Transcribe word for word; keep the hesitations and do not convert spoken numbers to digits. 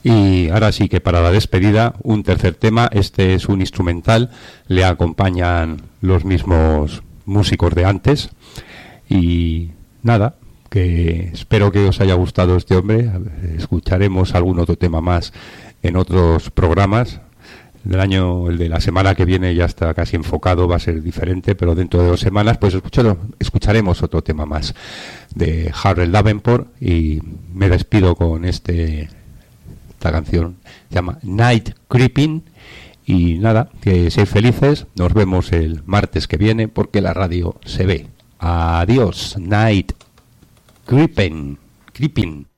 Y ahora sí que para la despedida, un tercer tema. Este es un instrumental, le acompañan los mismos músicos de antes. Y nada, que espero que os haya gustado este hombre. Escucharemos algún otro tema más en otros programas. El año, el de la semana que viene ya está casi enfocado, va a ser diferente, pero dentro de dos semanas pues escucharemos otro tema más de Harold Davenport. Y me despido con este esta canción, se llama Night Creeping. Y nada, que seáis felices, nos vemos el martes que viene porque la radio se ve. Adiós, Night Creeping, Creeping.